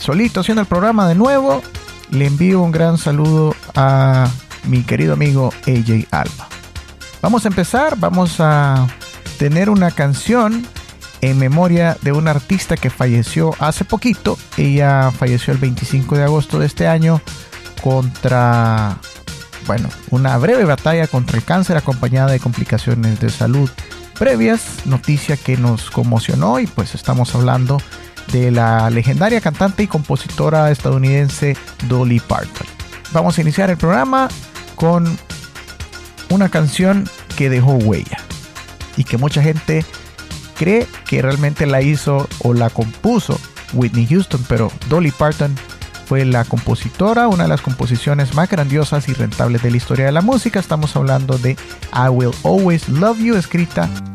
solito haciendo el programa de nuevo, le envío un gran saludo a mi querido amigo AJ Alba. Vamos a empezar, vamos a tener una canción en memoria de una artista que falleció hace poquito. Ella falleció el 25 de agosto de este año contra, una breve batalla contra el cáncer acompañada de complicaciones de salud previas, noticia que nos conmocionó, y pues estamos hablando de la legendaria cantante y compositora estadounidense Dolly Parton. Vamos a iniciar el programa con una canción que dejó huella y que mucha gente cree que realmente la hizo o la compuso Whitney Houston, pero Dolly Parton fue la compositora, una de las composiciones más grandiosas y rentables de la historia de la música. Estamos hablando de I Will Always Love You, escrita